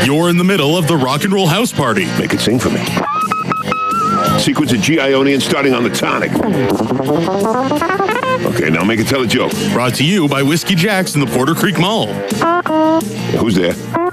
You're in the middle of the rock and roll house party. Make it sing for me. Sequence of G. Ionian starting on the tonic. Okay, now make it tell a joke. Brought to you by Whiskey Jack's in the Porter Creek Mall. Who's there?